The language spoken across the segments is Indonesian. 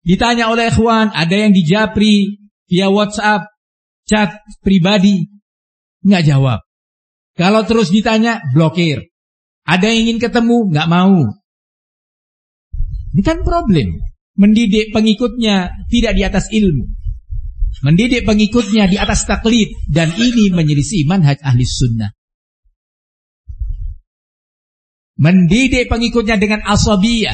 Ditanya oleh ikhwan, ada yang di Japri via WhatsApp, chat pribadi, nggak jawab. Kalau terus ditanya, blokir. Ada yang ingin ketemu, nggak mau. Ini kan problem. Mendidik pengikutnya tidak di atas ilmu. Mendidik pengikutnya di atas taklid. Dan ini menyelisih manhaj ahli sunnah. Mendidik pengikutnya dengan asabiyah.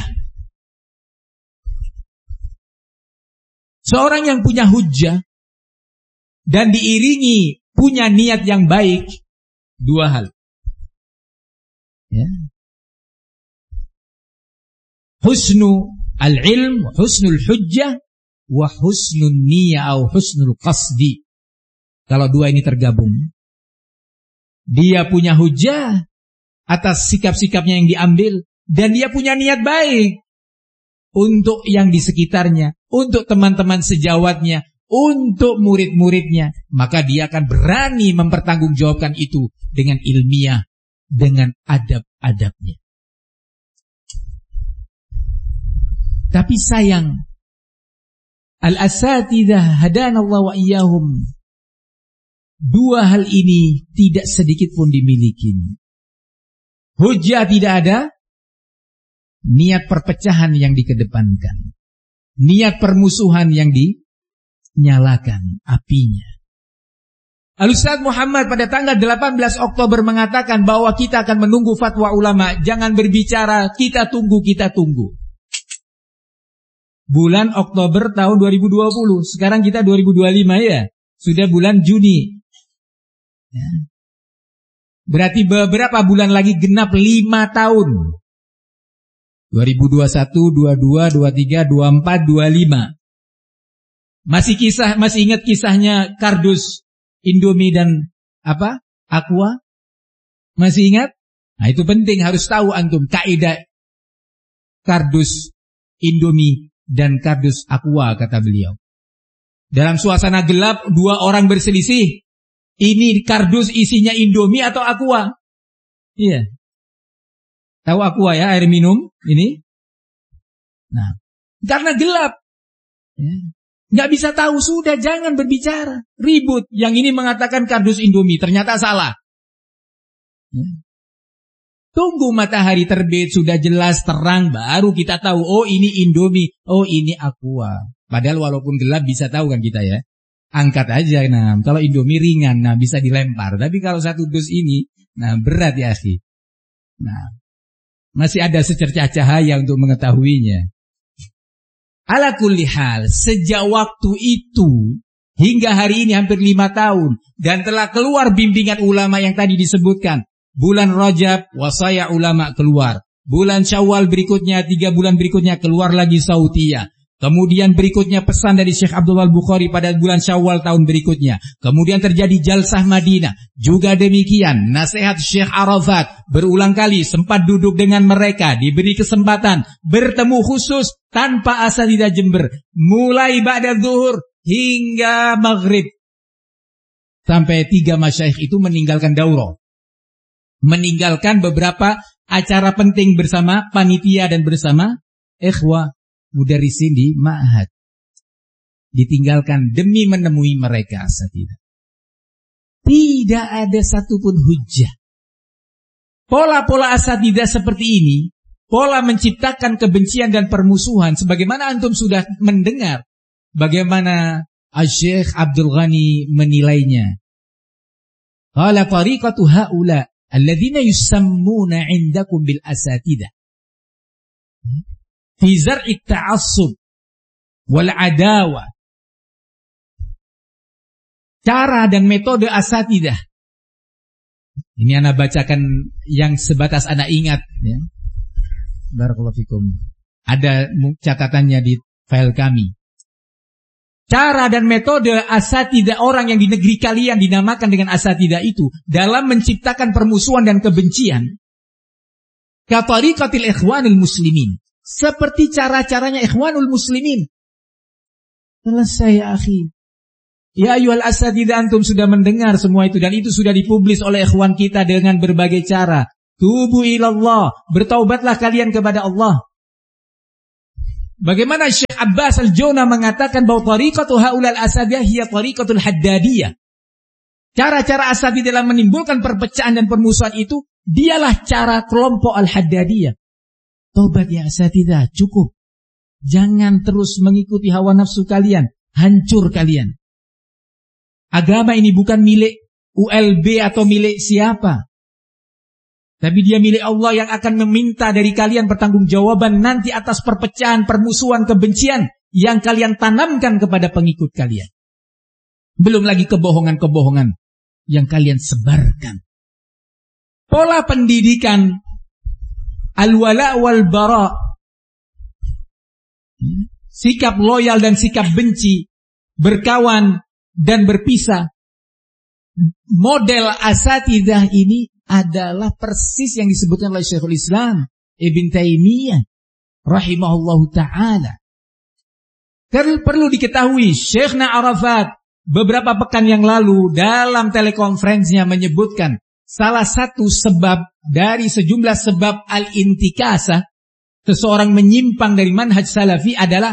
Seorang yang punya hujjah dan diiringi punya niat yang baik, dua hal. Ya. Husnu al-ilm, husnul hujjah, wa husnul niyah atau husnul qasdi. Kalau dua ini tergabung, dia punya hujjah atas sikap-sikapnya yang diambil, dan dia punya niat baik untuk yang di sekitarnya, untuk teman-teman sejawatnya, untuk murid-muridnya, maka dia akan berani mempertanggungjawabkan itu dengan ilmiah, dengan adab-adabnya. Tapi sayang, al-asatidzah hadanallahu wa iyyahum, dua hal ini tidak sedikit pun dimiliki. Hujjah tidak ada, niat perpecahan yang dikedepankan, niat permusuhan yang dinyalakan apinya. Al-Ustaz Muhammad pada tanggal 18 Oktober mengatakan bahwa kita akan menunggu fatwa ulama. Jangan berbicara, kita tunggu. Bulan Oktober tahun 2020. Sekarang kita 2025 ya. Sudah bulan Juni. Ya. Berarti beberapa bulan lagi genap 5 tahun. 2021, 22, 23, 24, 25. Masih ingat kisahnya kardus Indomie dan Aqua? Masih ingat? Nah, itu penting, harus tahu antum kaidah kardus Indomie dan kardus Aqua, kata beliau. Dalam suasana gelap, dua orang berselisih. Ini kardus isinya Indomie atau Aqua? Iya. Tahu Aqua ya, air minum ini? Nah, karena gelap. Ya. Nggak bisa tahu, sudah jangan berbicara. Ribut. Yang ini mengatakan kardus Indomie, ternyata salah. Ya. Tunggu matahari terbit, sudah jelas terang, baru kita tahu, oh ini Indomie, oh ini Aqua. Padahal walaupun gelap bisa tahu kan kita ya. Angkat aja, nah kalau Indomie ringan, nah bisa dilempar. Tapi kalau satu dus ini, nah berat ya akhi. Nah, masih ada secercah cahaya untuk mengetahuinya. Ala kulli hal, sejak waktu itu hingga hari ini hampir 5 tahun, dan telah keluar bimbingan ulama yang tadi disebutkan. Bulan Rajab, wasaya ulama keluar. Bulan Syawal berikutnya, 3 bulan berikutnya keluar lagi Sautiyah. Kemudian berikutnya pesan dari Syekh Abdullah Bukhari pada bulan Syawal tahun berikutnya. Kemudian terjadi Jalsah Madinah. Juga demikian, nasihat Syekh Arafat berulang kali sempat duduk dengan mereka, diberi kesempatan bertemu khusus tanpa asatidzah Jember, mulai ba'da zuhur hingga maghrib. Sampai 3 masyayikh itu meninggalkan daurah, meninggalkan beberapa acara penting bersama panitia dan bersama ikhwah mudarrisin di ma'had. Ditinggalkan demi menemui mereka asatidzah. Tidak ada satupun hujjah. Pola-pola asatidzah seperti ini, pola menciptakan kebencian dan permusuhan, sebagaimana antum sudah mendengar bagaimana Syekh Abdul Ghani menilainya. Qala tariqatu haula alladzina yusammuna 'indakum bil asatidzah fi zar'i ta'assub wal adawa. Cara dan metode asatidzah. Ini anak bacakan yang sebatas anak ingat ya. Barakallahu fikum. Ada catatannya di file kami. Cara dan metode asatidzah orang yang di negeri kalian dinamakan dengan asatidzah itu dalam menciptakan permusuhan dan kebencian. Ka tariqatil ikhwanul muslimin. Seperti cara-caranya ikhwanul muslimin. Selesai ya akhi. Ya ayyuhal asatidzah, antum sudah mendengar semua itu, dan itu sudah dipublis oleh ikhwan kita dengan berbagai cara. Tubu ilallah, bertaubatlah kalian kepada Allah. Bagaimana Syekh Abbas Al-Juna mengatakan bahwa tariqatu haulal asatidhah hiya tariqatul haddadiyah. Cara-cara asatidhah dalam menimbulkan perpecahan dan permusuhan itu dialah cara kelompok Al-Haddadiyah. Tobat ya asatidhah, cukup. Jangan terus mengikuti hawa nafsu kalian, hancur kalian. Agama ini bukan milik ULB atau milik siapa. Tapi dia milik Allah yang akan meminta dari kalian pertanggungjawaban nanti atas perpecahan, permusuhan, kebencian yang kalian tanamkan kepada pengikut kalian. Belum lagi kebohongan-kebohongan yang kalian sebarkan. Pola pendidikan al-wala wal bara, sikap loyal dan sikap benci, berkawan dan berpisah. Model asatidhah ini adalah persis yang disebutkan oleh Syekhul Islam Ibn Taimiyah rahimahullahu ta'ala. Perlu diketahui, Syekhna Arafat beberapa pekan yang lalu dalam telekonferensinya menyebutkan salah satu sebab dari sejumlah sebab al-intikasah, seseorang menyimpang dari manhaj salafi adalah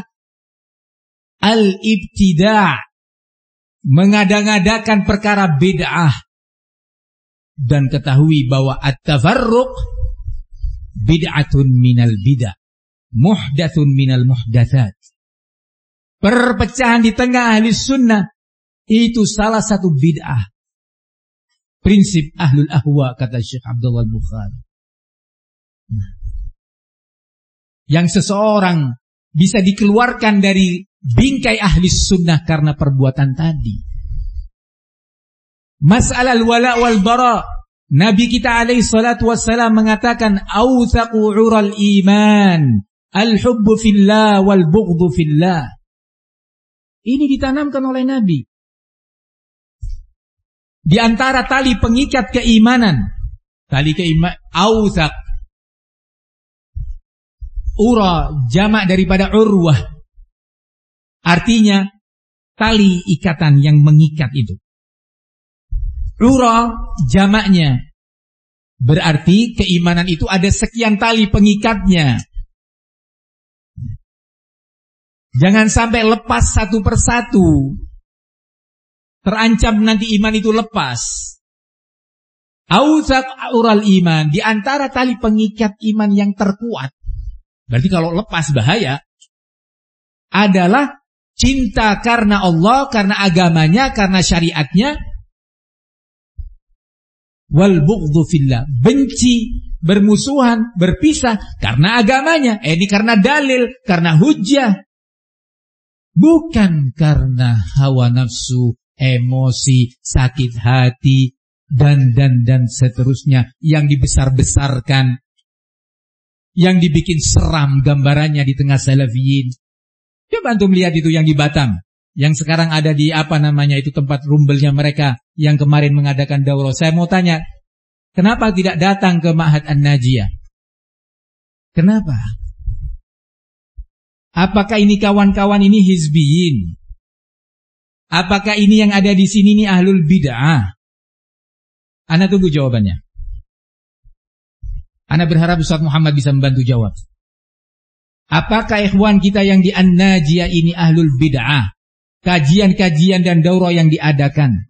al-ibtida', mengada-ngadakan perkara bid'ah. Dan ketahui bahwa at-tafarruq bid'atun minal bid'ah, muhdatsun minal muhdatsat. Perpecahan di tengah ahli sunnah itu salah satu bid'ah. Prinsip ahlul ahwa, kata Syekh Abdullah Al-Bukhari. Yang seseorang bisa dikeluarkan dari bingkai ahli sunnah karena perbuatan tadi. Masalah al-wala wal bara, Nabi kita alaihi salatu wassalam mengatakan awthaqu 'ural iman al-hubbu fillah wal bughdhu fillah. Ini ditanamkan oleh Nabi. Di antara tali pengikat keimanan, tali keimanan awthaq, ura jamak daripada urwah, artinya tali ikatan yang mengikat itu. Ura jamaknya berarti keimanan itu ada sekian tali pengikatnya. Jangan sampai lepas satu persatu. Terancam nanti iman itu lepas. Awthaq ural iman, di antara tali pengikat iman yang terkuat, berarti kalau lepas bahaya, adalah cinta karena Allah, karena agamanya, karena syariatnya. Wal bughdhu fillah, benci, bermusuhan, berpisah karena agamanya. Ini karena dalil, karena hujjah. Bukan karena hawa nafsu, emosi, sakit hati, dan seterusnya yang dibesar-besarkan, yang dibikin seram gambarannya di tengah salafiyin. Coba antum lihat itu yang di Batam, yang sekarang ada di itu tempat rumbelnya mereka yang kemarin mengadakan daurah. Saya mau tanya, kenapa tidak datang ke Ma'had An-Najiyah? Kenapa? Apakah ini kawan-kawan ini hizbiyin? Apakah ini yang ada di sini ini ahlul bid'ah? Ana tunggu jawabannya. Ana berharap Ustaz Muhammad bisa membantu jawab. Apakah ikhwan kita yang di An-Najiyah ini ahlul bid'ah? Kajian-kajian dan daurah yang diadakan.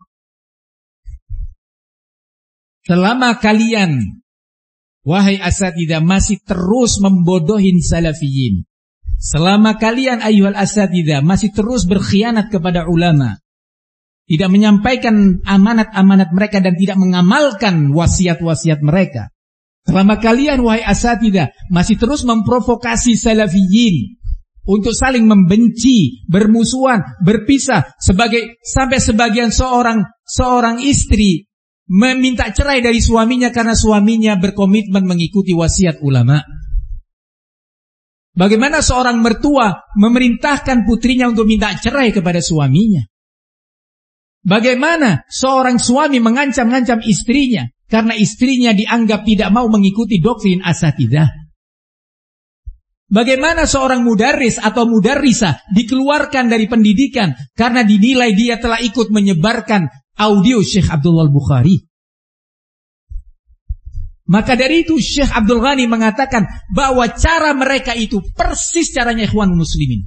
Selama kalian, wahai asatidzah, masih terus membodohin salafiyin, selama kalian ayyuhal asatidzah masih terus berkhianat kepada ulama, tidak menyampaikan amanat-amanat mereka dan tidak mengamalkan wasiat-wasiat mereka, selama kalian wahai asatidzah masih terus memprovokasi salafiyin untuk saling membenci, bermusuhan, berpisah, sampai sebagian seorang istri meminta cerai dari suaminya karena suaminya berkomitmen mengikuti wasiat ulama. Bagaimana seorang mertua memerintahkan putrinya untuk minta cerai kepada suaminya? Bagaimana seorang suami mengancam-ngancam istrinya karena istrinya dianggap tidak mau mengikuti doktrin asatidzah? Bagaimana seorang mudarris atau mudarrisah dikeluarkan dari pendidikan karena dinilai dia telah ikut menyebarkan audio Syekh Abdullah Al-Bukhari? Maka dari itu Syekh Abdul Ghani mengatakan bahwa cara mereka itu persis caranya Ikhwanul Muslimin.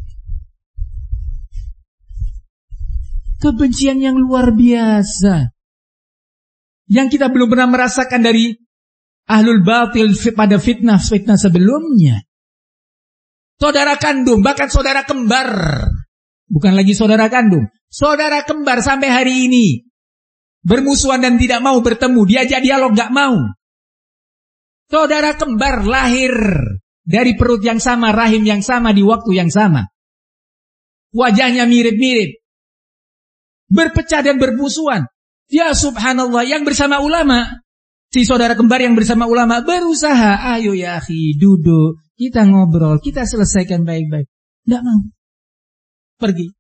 Kebencian yang luar biasa, yang kita belum pernah merasakan dari ahlul batil pada fitnah sebelumnya. Saudara kandung, bahkan saudara kembar. Bukan lagi saudara kandung, saudara kembar sampai hari ini bermusuhan dan tidak mau bertemu, diajak dialog gak mau. Saudara kembar lahir dari perut yang sama, rahim yang sama, di waktu yang sama. Wajahnya mirip-mirip, berpecah dan bermusuhan. Ya subhanallah, yang bersama ulama, si saudara kembar yang bersama ulama berusaha, ayo ya akhi, duduk, kita ngobrol, kita selesaikan baik-baik. Tidak mau. Pergi.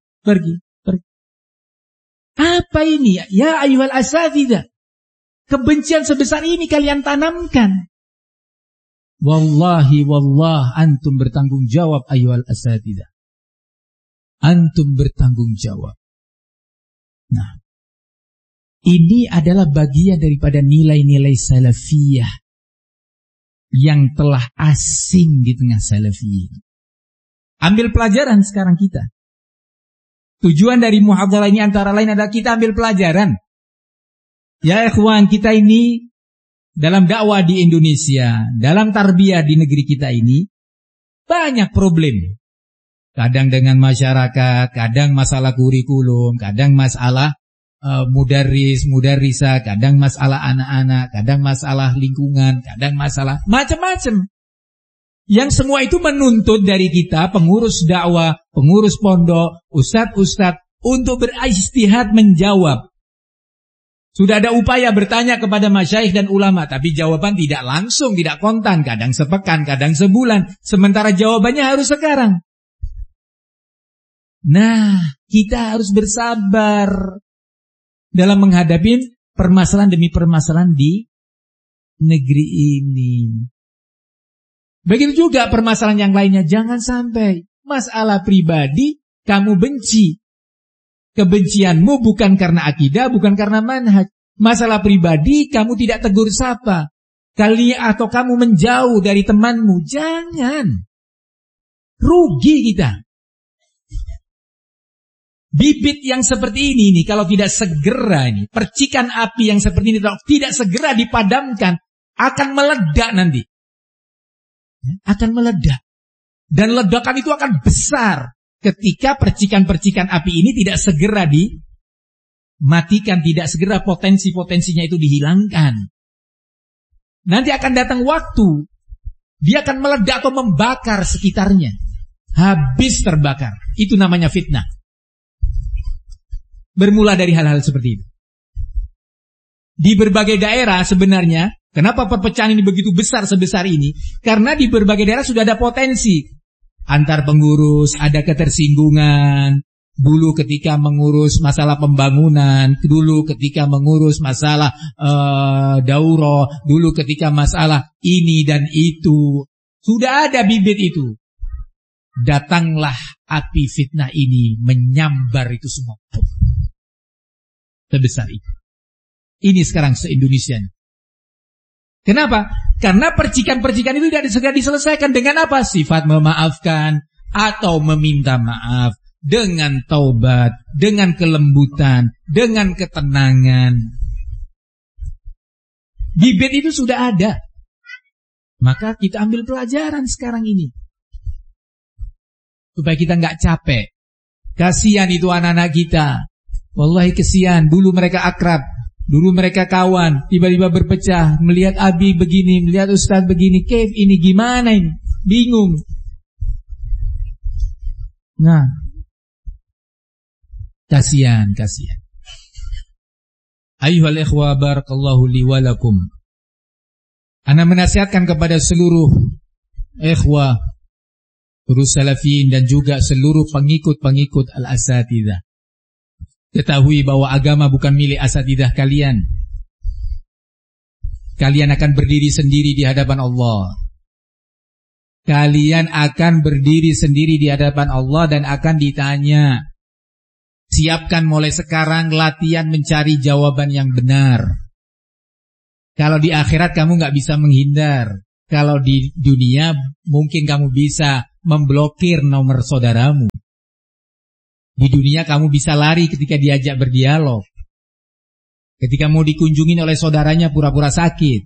Apa ini? Ya ayyuhal asatidzah. Kebencian sebesar ini kalian tanamkan. Wallahi wallah, antum bertanggung jawab ayyuhal asatidzah. Antum bertanggung jawab. Nah, ini adalah bagian daripada nilai-nilai salafiyah yang telah asing di tengah salafiyyin. Ambil pelajaran sekarang kita. Tujuan dari muhadharah ini antara lain adalah kita ambil pelajaran. Ya ikhwan, kita ini dalam dakwah di Indonesia, dalam tarbiyah di negeri kita ini banyak problem. Kadang dengan masyarakat, kadang masalah kurikulum, kadang masalah mudarris, mudarrisah, kadang masalah anak-anak, kadang masalah lingkungan, kadang masalah macam-macam. Yang semua itu menuntut dari kita, pengurus dakwah, pengurus pondok, ustadz-ustadz, untuk berijtihad menjawab. Sudah ada upaya bertanya kepada masyayikh dan ulama, tapi jawaban tidak langsung, tidak kontan, kadang sepekan, kadang sebulan, sementara jawabannya harus sekarang. Nah, kita harus bersabar dalam menghadapi permasalahan demi permasalahan di negeri ini. Begitu juga permasalahan yang lainnya. Jangan sampai masalah pribadi kamu benci. Kebencianmu bukan karena akidah, bukan karena manhaj. Masalah pribadi kamu tidak tegur sapa. Atau kamu menjauh dari temanmu. Jangan. Rugi kita. Bibit yang seperti ini nih, kalau tidak segera ini, percikan api yang seperti ini kalau tidak segera dipadamkan, akan meledak nanti. Akan meledak. Dan ledakan itu akan besar ketika percikan-percikan api ini tidak segera dimatikan, tidak segera potensi-potensinya itu dihilangkan. Nanti akan datang waktu, dia akan meledak atau membakar sekitarnya. Habis terbakar. Itu namanya fitnah. Bermula dari hal-hal seperti itu. Di berbagai daerah sebenarnya, kenapa perpecahan ini begitu besar sebesar ini? Karena di berbagai daerah sudah ada potensi. Antar pengurus, ada ketersinggungan. Dulu ketika mengurus masalah pembangunan, dulu ketika mengurus masalah daurah, dulu ketika masalah ini dan itu. Sudah ada bibit itu. Datanglah api fitnah ini menyambar itu semua. Sebesar itu. Ini sekarang se-Indonesia. Kenapa? Karena percikan-percikan itu tidak segera diselesaikan dengan apa? Sifat memaafkan atau meminta maaf, dengan taubat, dengan kelembutan, dengan ketenangan. Bibit itu sudah ada. Maka kita ambil pelajaran sekarang ini. Supaya kita nggak capek. Kasihan itu anak-anak kita. Wallahi kesian, dulu mereka akrab, dulu mereka kawan, tiba-tiba berpecah, melihat abi begini, melihat ustaz begini, Kev ini gimana ini? Bingung. Nah, kasihan. Ayyuhal ikhwa barakallahu li wa lakum. Ana menasihatkan kepada seluruh ikhwah, terus salafin dan juga seluruh pengikut-pengikut al-asatidzah. Ketahui bahwa agama bukan milik asatidzah kalian. Kalian akan berdiri sendiri di hadapan Allah. Kalian akan berdiri sendiri di hadapan Allah dan akan ditanya. Siapkan mulai sekarang latihan mencari jawaban yang benar. Kalau di akhirat kamu nggak bisa menghindar. Kalau di dunia mungkin kamu bisa memblokir nomor saudaramu. Di dunia kamu bisa lari ketika diajak berdialog. Ketika mau dikunjungin oleh saudaranya pura-pura sakit.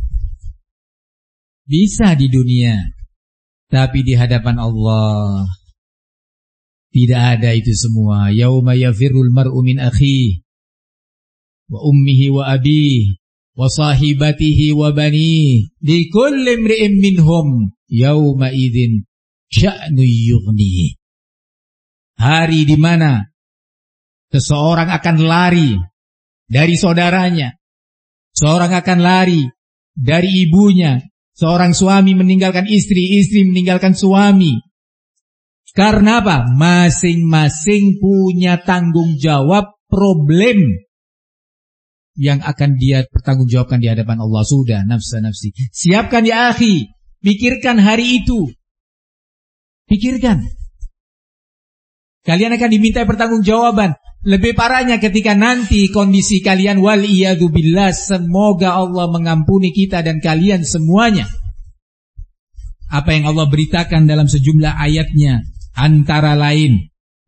Bisa di dunia. Tapi di hadapan Allah tidak ada itu semua. Yauma yafirrul mar'u min akhihi wa ummihi wa abihi wa sahibatihi wa banihi likulli imri'in minhum yauma idzin sya'nu yughnihi. Hari di mana seseorang akan lari dari saudaranya, seorang akan lari dari ibunya, seorang suami meninggalkan istri, istri meninggalkan suami. Karena apa? Masing-masing punya tanggung jawab problem yang akan dia pertanggungjawabkan di hadapan Allah. Sudah, nafsa-nafsi. Siapkan ya akhi, pikirkan hari itu. Pikirkan. Kalian akan diminta pertanggungjawaban. Lebih parahnya ketika nanti kondisi kalian waliyadzubillah, semoga Allah mengampuni kita dan kalian semuanya. Apa yang Allah beritakan dalam sejumlah ayatnya, antara lain,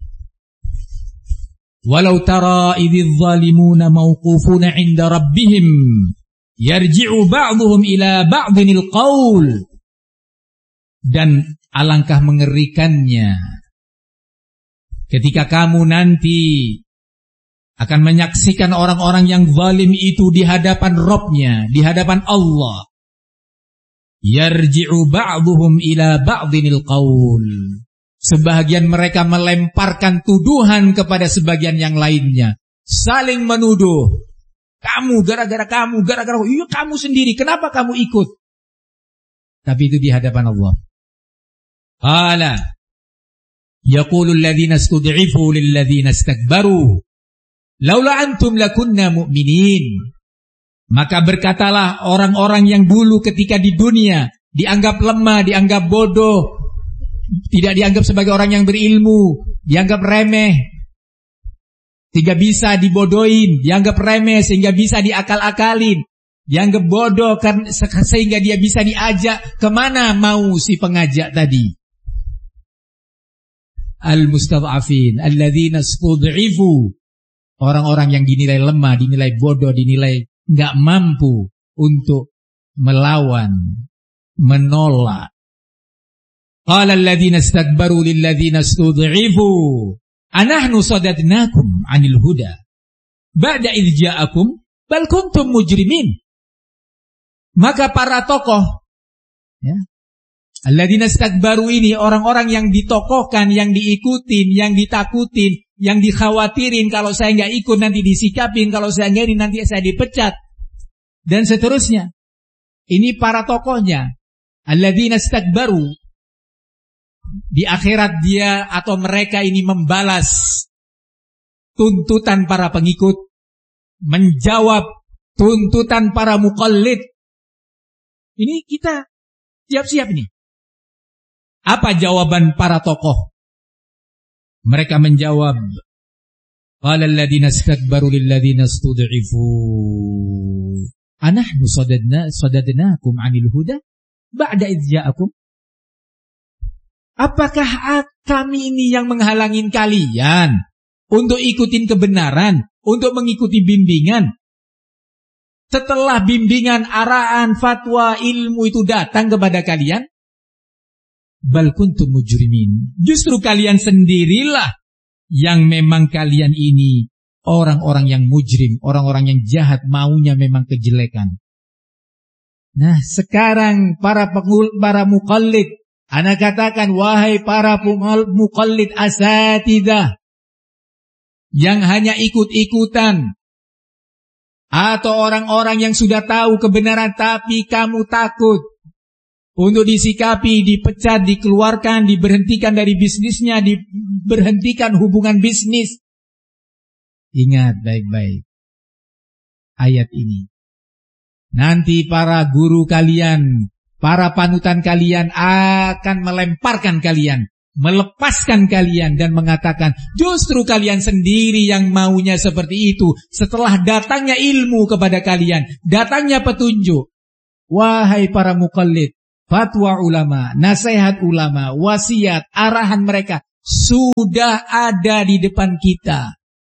walau tara idz zalimuna mauqufuna 'inda rabbihim yarji'u ba'dhum ila ba'dhinil qaul. Dan alangkah mengerikannya ketika kamu nanti akan menyaksikan orang-orang yang zalim itu di hadapan Rabb-nya, di hadapan Allah. Yarji'u ba'dhum ila ba'dhinil qaul. Sebagian mereka melemparkan tuduhan kepada sebagian yang lainnya. Saling menuduh. Kamu, gara-gara kamu, gara-gara iya kamu sendiri, kenapa kamu ikut? Tapi itu di hadapan Allah. Qala yaqulu alladhina istud'ifu lilladhina istakbaru laula antum lakunna mu'minin. Maka berkatalah orang-orang yang dulu ketika di dunia dianggap lemah, dianggap bodoh, tidak dianggap sebagai orang yang berilmu, dianggap remeh, sehingga bisa dibodohin, dianggap remeh sehingga bisa diakal-akalin, dianggap bodoh sehingga dia bisa diajak kemana mau si pengajak tadi. Al-mustad'afin alladzina istud'ifu, orang-orang yang dinilai lemah, dinilai bodoh, dinilai enggak mampu untuk melawan, menolak. Qala alladzina istakbaru lilladzina istud'ifu anahnu sadadnakum 'anil huda ba'da idz ja'akum bal kuntum mujrimin. Maka para tokoh, ya, alladzina istakbaru ini orang-orang yang ditokohkan, yang diikutin, yang ditakutin, yang dikhawatirin, kalau saya enggak ikut nanti disikapin, kalau saya enggak ini nanti saya dipecat, dan seterusnya. Ini para tokohnya. Alladzina istakbaru. Di akhirat dia atau mereka ini membalas tuntutan para pengikut, menjawab tuntutan para muqallid. Ini kita siap-siap nih. Apa jawaban para tokoh? Mereka menjawab, qala alladzina istakbaru lilladzina istud'ifu anahnu sadadnakum 'anil huda ba'da idz ja'akum. Apakah kami ini yang menghalangin kalian untuk ikutin kebenaran, untuk mengikuti bimbingan? Setelah bimbingan, arahan, fatwa, ilmu itu datang kepada kalian, bal kuntum mujrimin. Justru kalian sendirilah yang memang kalian ini orang-orang yang mujrim, orang-orang yang jahat, maunya memang kejelekan. Nah, sekarang para muqallid, ana katakan wahai para muqallid asatidah yang hanya ikut-ikutan, atau orang-orang yang sudah tahu kebenaran tapi kamu takut untuk disikapi, dipecat, dikeluarkan, diberhentikan dari bisnisnya, diberhentikan hubungan bisnis. Ingat baik-baik ayat ini. Nanti para guru kalian, para panutan kalian akan melemparkan kalian, melepaskan kalian dan mengatakan justru kalian sendiri yang maunya seperti itu setelah datangnya ilmu kepada kalian, datangnya petunjuk. Wahai para muqallid, fatwa ulama, nasihat ulama, wasiat, arahan mereka sudah ada di depan kita.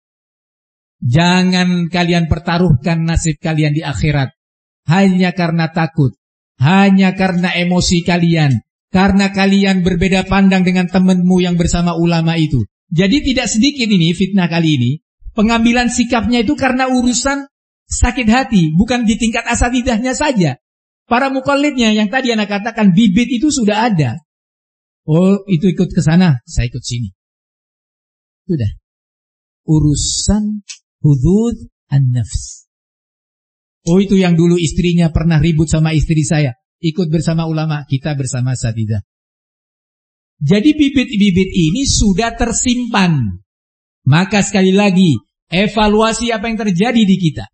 Jangan kalian pertaruhkan nasib kalian di akhirat hanya karena takut, hanya karena emosi kalian, karena kalian berbeda pandang dengan temanmu yang bersama ulama itu. Jadi tidak sedikit ini fitnah kali ini. Pengambilan sikapnya itu karena urusan sakit hati, bukan di tingkat asatidahnya saja. Para muqallidnya yang tadi anak katakan bibit itu sudah ada. Oh, itu ikut ke sana, saya ikut sini. Sudah. Urusan hudud an-nafs. Oh, itu yang dulu istrinya pernah ribut sama istri saya. Ikut bersama ulama, kita bersama asatidah. Jadi bibit-bibit ini sudah tersimpan. Maka sekali lagi, evaluasi apa yang terjadi di kita.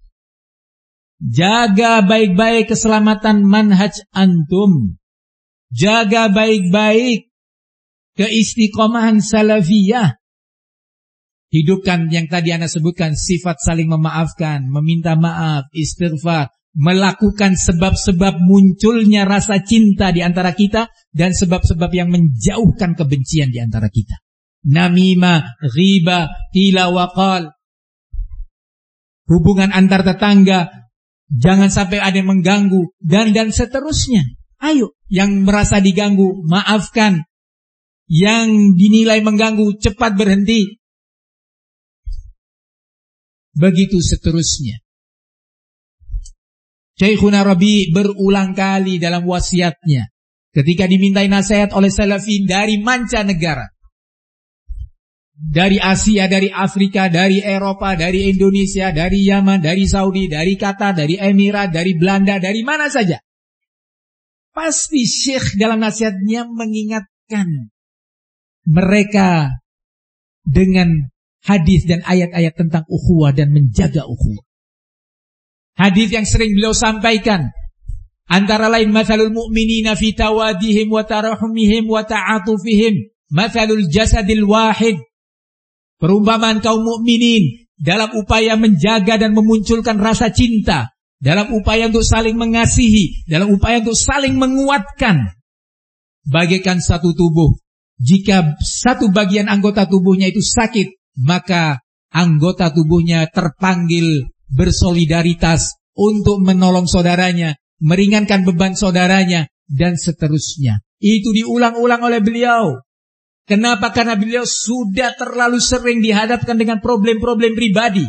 Jaga baik-baik keselamatan manhaj antum. Jaga baik-baik keistiqomahan salafiyah. Hidupkan yang tadi Anda sebutkan, sifat saling memaafkan, meminta maaf, istighfar, melakukan sebab-sebab munculnya rasa cinta di antara kita dan sebab-sebab yang menjauhkan kebencian di antara kita. Namimah, ghibah, qila wa qal. Hubungan antar tetangga, jangan sampai ada yang mengganggu dan seterusnya. Ayo, yang merasa diganggu, maafkan. Yang dinilai mengganggu, cepat berhenti. Begitu seterusnya. Syekhuna Rabi berulang kali dalam wasiatnya ketika dimintai nasihat oleh salafin dari mancanegara, dari Asia, dari Afrika, dari Eropa, dari Indonesia, dari Yaman, dari Saudi, dari Qatar, dari Emirat, dari Belanda, dari mana saja. Pasti Syekh dalam nasihatnya mengingatkan mereka dengan hadis dan ayat-ayat tentang ukhuwah dan menjaga ukhuwah. Hadis yang sering beliau sampaikan antara lain mathalul mu'minina fi tawadihim wa tarahumihim wa ta'atufihim mathalul jasadil wahid. Perumpamaan kaum mukminin dalam upaya menjaga dan memunculkan rasa cinta, dalam upaya untuk saling mengasihi, dalam upaya untuk saling menguatkan, bagaikan satu tubuh. Jika satu bagian anggota tubuhnya itu sakit, maka anggota tubuhnya terpanggil bersolidaritas untuk menolong saudaranya, meringankan beban saudaranya, dan seterusnya. Itu diulang-ulang oleh beliau. Kenapa? Karena beliau sudah terlalu sering dihadapkan dengan problem-problem pribadi.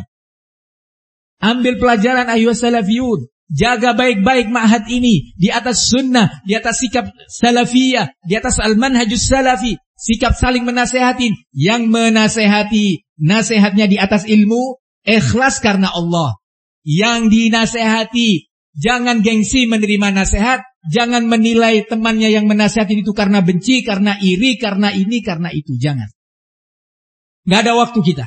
Ambil pelajaran ayuhas salafiyun. Jaga baik-baik ma'had ini. Di atas sunnah, di atas sikap salafiyah, di atas al-manhajus salafi. Sikap saling menasehatin. Yang menasehati, nasihatnya di atas ilmu, ikhlas karena Allah. Yang dinasehati, jangan gengsi menerima nasihat. Jangan menilai temannya yang menasihatin itu karena benci, karena iri, karena ini, karena itu. Jangan. Gak ada waktu kita.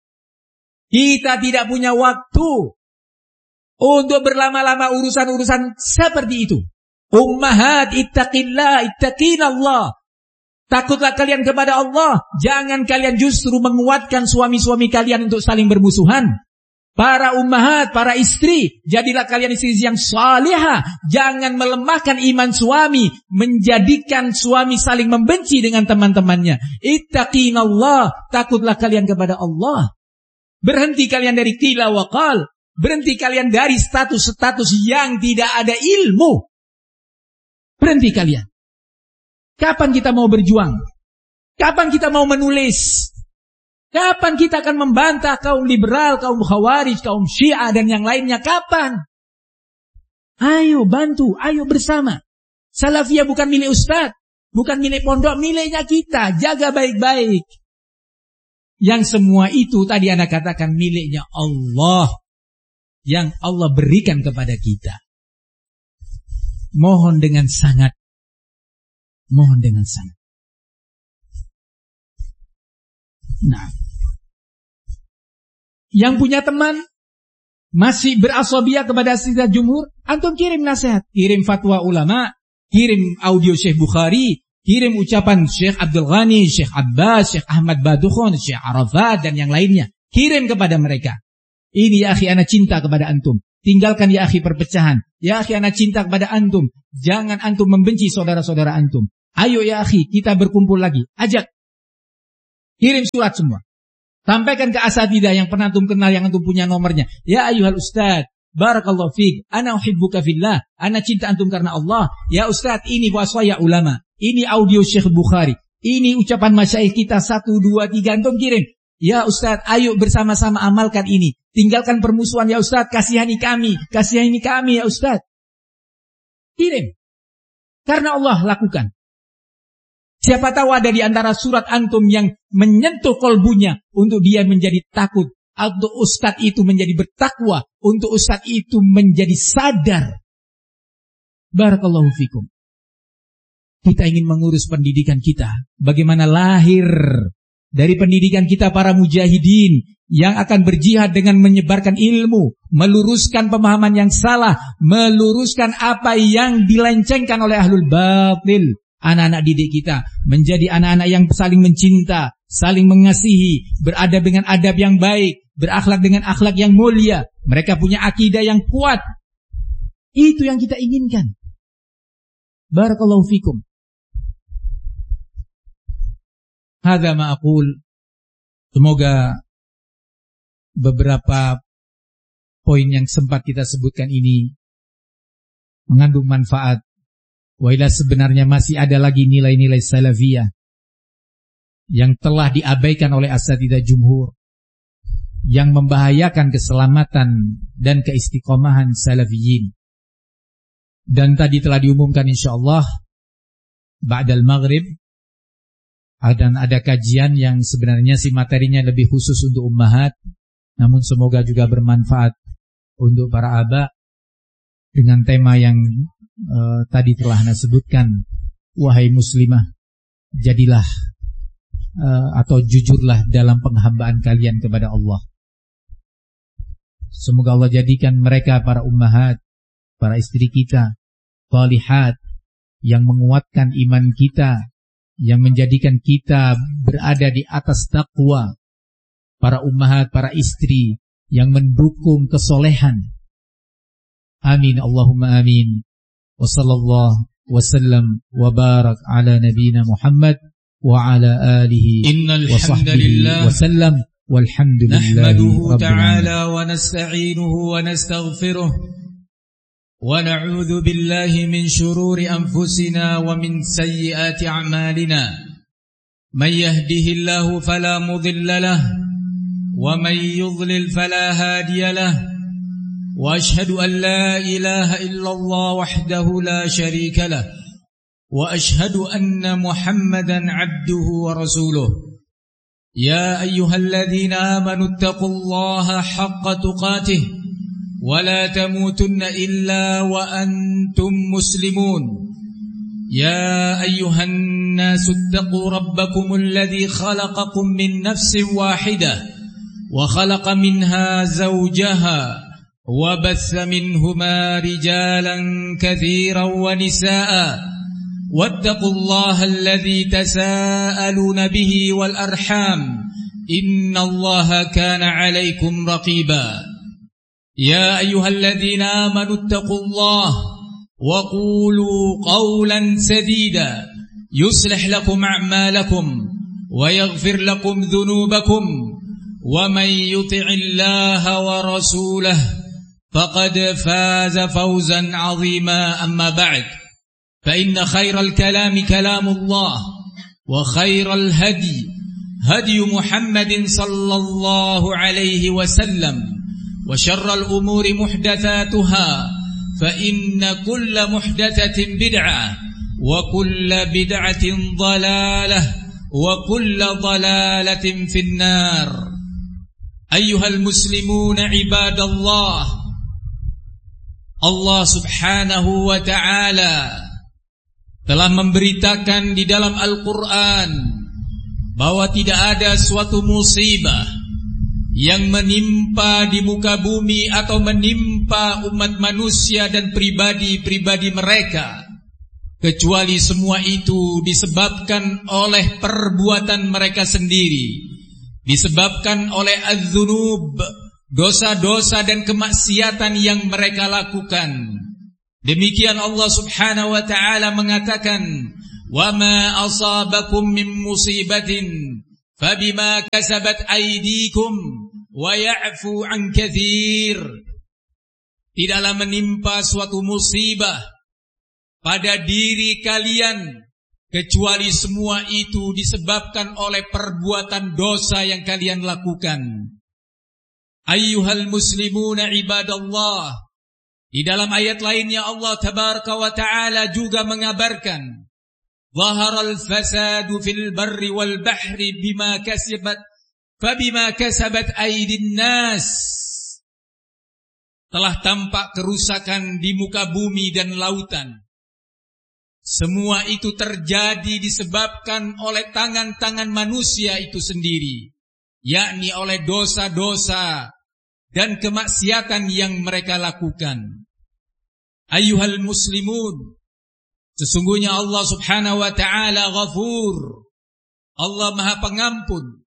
Kita tidak punya waktu untuk berlama-lama urusan-urusan seperti itu. Ummahat ittaqillah, ittaqinallah. Takutlah kalian kepada Allah. Jangan kalian justru menguatkan suami-suami kalian untuk saling bermusuhan. Para ummahat, para istri, jadilah kalian istri yang salihah. Jangan melemahkan iman suami, menjadikan suami saling membenci dengan teman-temannya. Ittaqinallah, takutlah kalian kepada Allah. Berhenti kalian dari qila wa qal. Berhenti kalian dari status-status yang tidak ada ilmu. Berhenti kalian. Kapan kita mau berjuang? Kapan kita mau menulis? Kapan kita akan membantah kaum liberal, kaum khawarij, kaum syiah dan yang lainnya? Kapan? Ayo bantu, ayo bersama. Salafiyah bukan milik ustaz, bukan milik pondok, miliknya kita. Jaga baik-baik. Yang semua itu tadi Anda katakan miliknya Allah. Yang Allah berikan kepada kita. Mohon dengan sangat. Mohon dengan sangat. Nah, yang punya teman masih berasobiyah kepada asatidzah jumhur, antum kirim nasihat, kirim fatwa ulama, kirim audio Syekh Bukhari, Kirim ucapan Syekh Abdul Ghani, Syekh Abbas, Syekh Ahmad Badukhon, Syekh Arafat, dan yang lainnya. Kirim kepada mereka. Ini ya akhi, ana cinta kepada antum. Tinggalkan ya akhi perpecahan. Ya akhi, ana cinta kepada antum. Jangan antum membenci saudara-saudara antum. Ayo ya akhi, kita berkumpul lagi. Ajak. Kirim surat semua. Sampaikan ke asatidzah yang pernah antum kenal, yang antum punya nomornya. Ya ayyuhal ustaz, barakallahu fiik, ana uhibbuka fillah. Ana cinta antum karena Allah. Ya ustaz, ini wasaya ulama. Ini audio Syekh Bukhari. Ini ucapan masyaikh kita 1, 2, 3. Antum kirim. Ya ustaz, ayo bersama-sama amalkan ini. Tinggalkan permusuhan ya ustaz. Kasihani kami ya ustaz. Kirim. Karena Allah lakukan. Siapa tahu ada di antara surat antum yang menyentuh kolbunya untuk dia menjadi takut. Untuk ustaz itu menjadi bertakwa. Untuk ustaz itu menjadi sadar. Barakallahu fikum. Kita ingin mengurus pendidikan kita. Bagaimana lahir dari pendidikan kita para mujahidin yang akan berjihad dengan menyebarkan ilmu, meluruskan pemahaman yang salah, meluruskan apa yang dilencengkan oleh ahlul batil. Anak-anak didik kita menjadi anak-anak yang saling mencinta, saling mengasihi, beradab dengan adab yang baik, berakhlak dengan akhlak yang mulia. Mereka punya akidah yang kuat. Itu yang kita inginkan. Barakallahu fikum. Hadza ma aqul. Semoga beberapa poin yang sempat kita sebutkan ini mengandung manfaat. Wailah sebenarnya masih ada lagi nilai-nilai salafiyah yang telah diabaikan oleh asatidzah jumhur, yang membahayakan keselamatan dan keistiqomahan salafiyin. Dan tadi telah diumumkan insyaallah ba'dal maghrib dan ada kajian yang sebenarnya si materinya lebih khusus untuk ummahat, namun semoga juga bermanfaat untuk para aba dengan tema yang tadi telah Anda sebutkan. Wahai muslimah, jadilah atau jujurlah dalam penghambaan kalian kepada Allah. Semoga Allah jadikan mereka para ummahat, para istri kita, thalihat, yang menguatkan iman kita, yang menjadikan kita berada di atas taqwa. Para ummahat, para istri yang mendukung kesolehan. Amin, Allahumma amin. Wa sallallahu wa sallam wa barak ala nabina Muhammad wa ala alihi wa sahbihi wa sallam. Walhamdulillahi nahmaduhu ta'ala wa nasta'inuhu wa nastaghfiruh wa na'udzu billahi min shururi anfusina wa min sayyiati a'malina. Man yahdihillahu fala mudilla lahu wa man yudlil fala hadiya lahu. وأشهد أن لا إله إلا الله وحده لا شريك له وأشهد أن محمدا عبده ورسوله. يا أيها الذين آمنوا اتقوا الله حق تقاته ولا تموتن إلا وأنتم مسلمون. يا أيها الناس اتقوا ربكم الذي خلقكم من نفس واحدة وخلق منها زوجها وبث منهما رجالا كثيرا ونساء واتقوا الله الذي تساءلون به والأرحام إن الله كان عليكم رقيبا. يا أيها الذين آمنوا اتقوا الله وقولوا قولا سديدا يصلح لكم أعمالكم ويغفر لكم ذنوبكم ومن يطع الله ورسوله فقد فاز فوزا عظيما. أما بعد فإن خير الكلام كلام الله وخير الهدي هدي محمد صلى الله عليه وسلم وشر الأمور محدثاتها فإن كل محدثة بدعة وكل بدعة ضلالة وكل ضلالة في النار. أيها المسلمون عباد الله، Allah subhanahu wa ta'ala telah memberitakan di dalam Al-Quran bahwa tidak ada suatu musibah yang menimpa di muka bumi atau menimpa umat manusia dan pribadi-pribadi mereka kecuali semua itu disebabkan oleh perbuatan mereka sendiri, disebabkan oleh az-dzunub, dosa-dosa dan kemaksiatan yang mereka lakukan. Demikian Allah Subhanahu wa ta'ala mengatakan, "Wa ma asabakum min musibatin fabima kasabat aydikum wa ya'fu an katsir." Tidaklah menimpa suatu musibah pada diri kalian kecuali semua itu disebabkan oleh perbuatan dosa yang kalian lakukan. Ayyuhal muslimuna ibadallah, di dalam ayat lainnya Allah tabaraka wa ta'ala juga mengabarkan, "Zaharal fasadu fil barri wal bahri bima kasabat aydin nas." Telah tampak kerusakan di muka bumi dan lautan. Semua itu terjadi disebabkan oleh tangan-tangan manusia itu sendiri, yakni oleh dosa-dosa dan kemaksiatan yang mereka lakukan. Ayyuhal muslimun, sesungguhnya Allah Subhanahu wa ta'ala Ghafur. Allah Maha Pengampun,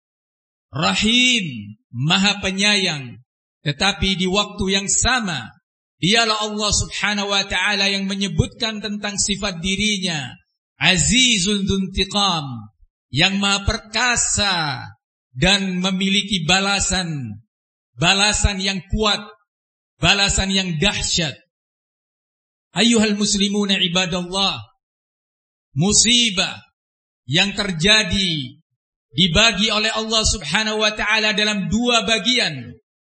Rahim, Maha Penyayang. Tetapi di waktu yang sama, dialah Allah Subhanahu wa ta'ala yang menyebutkan tentang sifat dirinya, Azizun dzuntiqam, yang Maha Perkasa dan memiliki balasan yang kuat, balasan yang dahsyat. Ayyuhal muslimuna ibadallah, musibah yang terjadi dibagi oleh Allah Subhanahu wa ta'ala dalam dua bagian.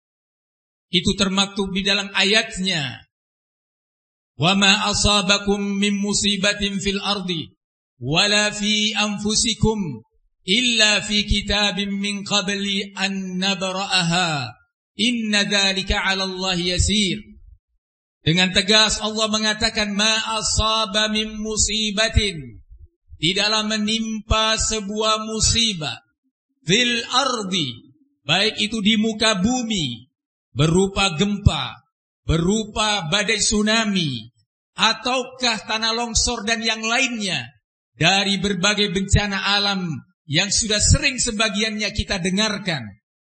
Itu termaktub di dalam ayatnya, "Wa ma asabakum min musibatin fil ardi wala fi anfusikum illa fi kitabin min qabli an nabra'aha inna dzalika 'ala Allah yasir." Dengan tegas Allah mengatakan, "Ma asaba min musibatin," tidaklah menimpa sebuah musibah, fil ardi, baik itu di muka bumi, berupa gempa, berupa badai tsunami, ataukah tanah longsor dan yang lainnya dari berbagai bencana alam yang sudah sering sebagiannya kita dengarkan.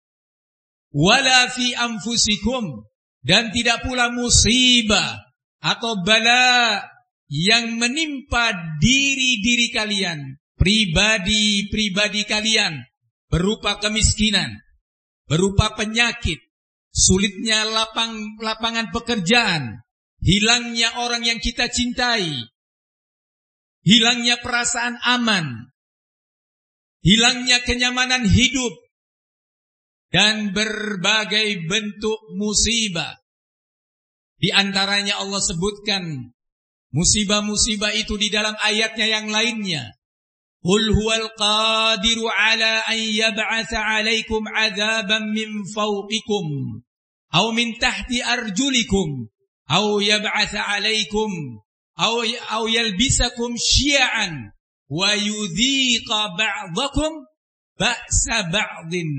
Wala fi anfusikum, dan tidak pula musibah atau bala yang menimpa diri-diri kalian, pribadi-pribadi kalian, berupa kemiskinan, berupa penyakit, sulitnya lapangan pekerjaan, hilangnya orang yang kita cintai, hilangnya perasaan aman, hilangnya kenyamanan hidup, dan berbagai bentuk musibah. Di antaranya Allah sebutkan musibah-musibah itu di dalam ayatnya yang lainnya. Qul huwal qadiru ala an yab'atsa 'alaikum 'adzaban min fawqikum aw min tahti arjulikum aw yab'atsa 'alaikum aw yalbisakum syi'an wa yudhiqa ba'dakum ba'sa ba'din.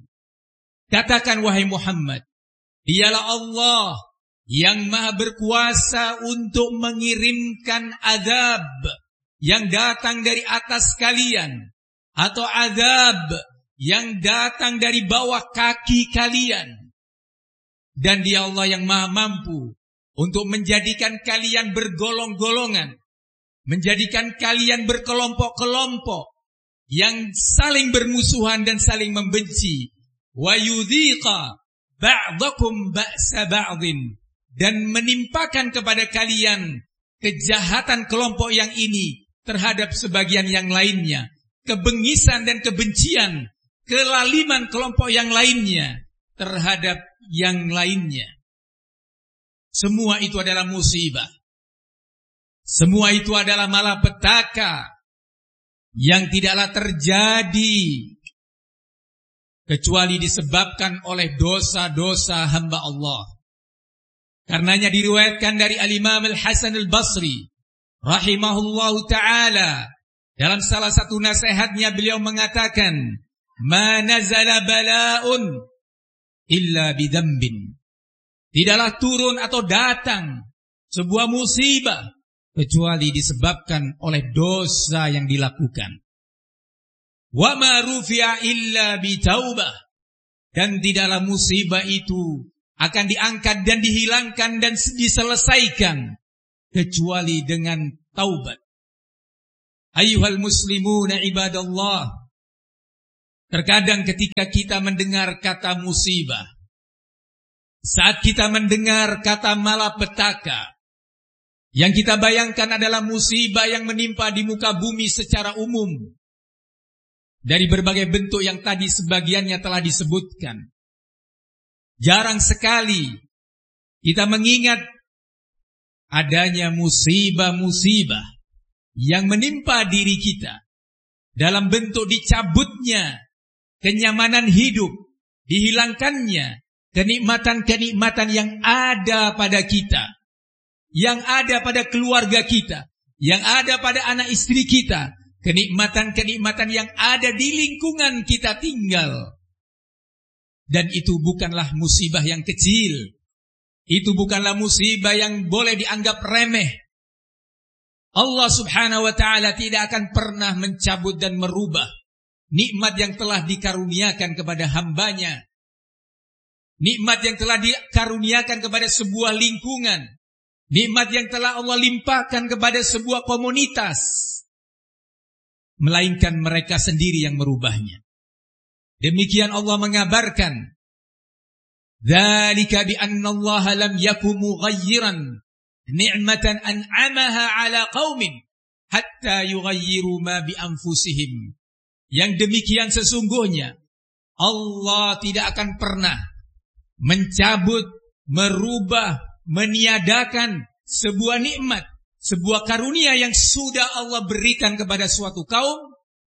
Katakan wahai Muhammad, dialah Allah yang Maha berkuasa untuk mengirimkan azab yang datang dari atas kalian, atau azab yang datang dari bawah kaki kalian. Dan dia Allah yang Maha mampu untuk menjadikan kalian bergolong-golongan, menjadikan kalian berkelompok-kelompok yang saling bermusuhan dan saling membenci. Wa yudhiqa ba'dakum ba'sa ba'din, dan menimpakan kepada kalian kejahatan kelompok yang ini terhadap sebagian yang lainnya, kebengisan dan kebencian, kelaliman kelompok yang lainnya terhadap yang lainnya. Semua itu adalah musibah. Semua itu adalah malapetaka yang tidaklah terjadi kecuali disebabkan oleh dosa-dosa hamba Allah. Karenanya diriwayatkan dari Al-Imam Al-Hasan Al-Basri rahimahullahu ta'ala, dalam salah satu nasihatnya beliau mengatakan, "Ma nazala bala'un illa bidambin." Tidaklah turun atau datang sebuah musibah kecuali disebabkan oleh dosa yang dilakukan. Wa ma rufi'a illa bitaubah, dan tidaklah musibah itu akan diangkat dan dihilangkan dan diselesaikan kecuali dengan taubat. Ayyuhal muslimuna ibadallah, terkadang ketika kita mendengar kata musibah, saat kita mendengar kata malapetaka, yang kita bayangkan adalah musibah yang menimpa di muka bumi secara umum, dari berbagai bentuk yang tadi sebagiannya telah disebutkan. Jarang sekali kita mengingat adanya musibah-musibah yang menimpa diri kita dalam bentuk dicabutnya kenyamanan hidup, dihilangkannya kenikmatan-kenikmatan yang ada pada kita, yang ada pada keluarga kita, yang ada pada anak istri kita, kenikmatan-kenikmatan yang ada di lingkungan kita tinggal. Dan itu bukanlah musibah yang kecil, itu bukanlah musibah yang boleh dianggap remeh. Allah subhanahu wa ta'ala tidak akan pernah mencabut dan merubah nikmat yang telah dikaruniakan kepada hambanya, nikmat yang telah dikaruniakan kepada sebuah lingkungan, nikmat yang telah Allah limpahkan kepada sebuah komunitas, melainkan mereka sendiri yang merubahnya. Demikian Allah mengabarkan, dzalika bi anna Allah lam yakum mughayyiran ni'matan an'amaha 'ala qaumin hatta yughayyiru ma bi anfusihim. Yang demikian sesungguhnya Allah tidak akan pernah mencabut, merubah, meniadakan sebuah nikmat, sebuah karunia yang sudah Allah berikan kepada suatu kaum,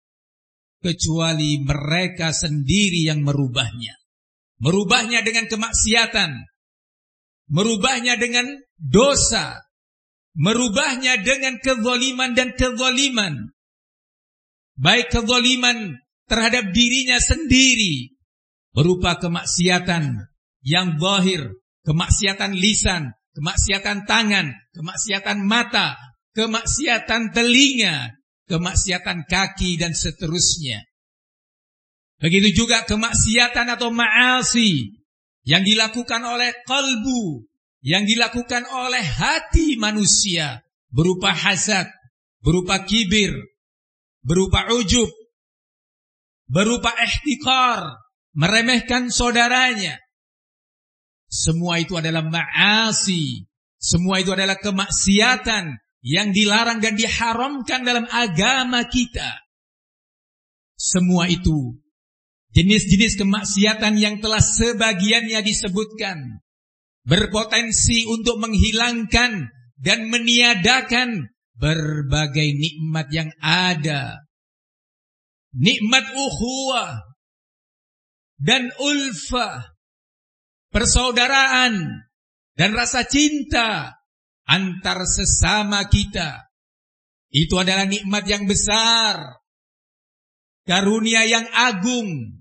kecuali mereka sendiri yang merubahnya. Merubahnya dengan kemaksiatan, merubahnya dengan dosa, merubahnya dengan kezaliman dan kezaliman. Baik kezaliman terhadap dirinya sendiri berupa kemaksiatan yang zahir, kemaksiatan lisan, kemaksiatan tangan, kemaksiatan mata, kemaksiatan telinga, kemaksiatan kaki dan seterusnya. Begitu juga kemaksiatan atau ma'asi yang dilakukan oleh qalbu, yang dilakukan oleh hati manusia, berupa hasad, berupa kibir, berupa ujub, berupa ihtikar, meremehkan saudaranya. Semua itu adalah ma'asi, semua itu adalah kemaksiatan yang dilarang dan diharamkan dalam agama kita. Semua itu jenis-jenis kemaksiatan yang telah sebagiannya disebutkan, berpotensi untuk menghilangkan dan meniadakan berbagai nikmat yang ada. Nikmat ukhuwah dan ulfah, persaudaraan dan rasa cinta antar sesama kita. Itu adalah nikmat yang besar, karunia yang agung.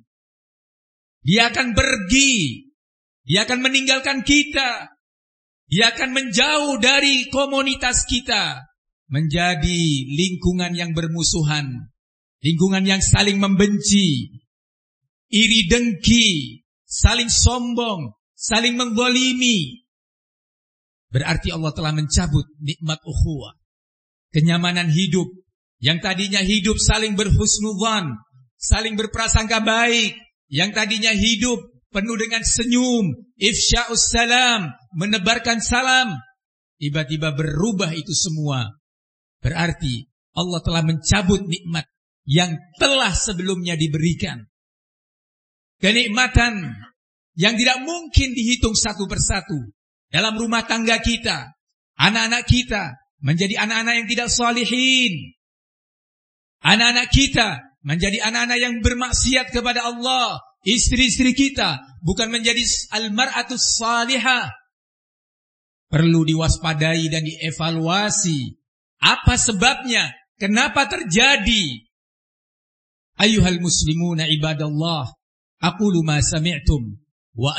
Dia akan pergi, dia akan meninggalkan kita, dia akan menjauh dari komunitas kita, menjadi lingkungan yang bermusuhan, lingkungan yang saling membenci, iri dengki, saling sombong, saling menggolimi. Berarti Allah telah mencabut nikmat ukhuwah, kenyamanan hidup, yang tadinya hidup saling berhusnudzan, saling berprasangka baik, yang tadinya hidup penuh dengan senyum, ifsya'us salam, menebarkan salam, tiba-tiba berubah itu semua. Berarti Allah telah mencabut nikmat yang telah sebelumnya diberikan. Kenikmatan yang tidak mungkin dihitung satu persatu. Dalam rumah tangga kita, anak-anak kita menjadi anak-anak yang tidak salihin. Anak-anak kita menjadi anak-anak yang bermaksiat kepada Allah. Istri-istri kita bukan menjadi al-mar'atus salihah. Perlu diwaspadai dan dievaluasi. Apa sebabnya? Kenapa terjadi? Ayyuhal muslimuna ibadallah, aqulu ma sami'tum wa